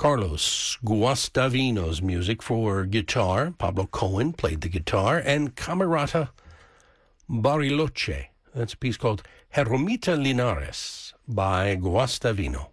Carlos Guastavino's music for guitar. Pablo Cohen played the guitar, and Camerata Bariloche. That's a piece called Jeromita Linares by Guastavino.